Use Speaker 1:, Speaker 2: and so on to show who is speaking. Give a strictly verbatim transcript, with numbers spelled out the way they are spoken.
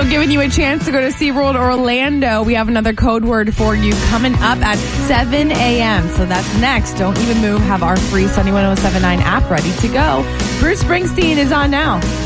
Speaker 1: Still giving you a chance to go to SeaWorld Orlando. We have another code word for you coming up at seven a.m. So that's next. Don't even move. Have our free Sunny one oh seven point nine app ready to go. Bruce Springsteen is on now.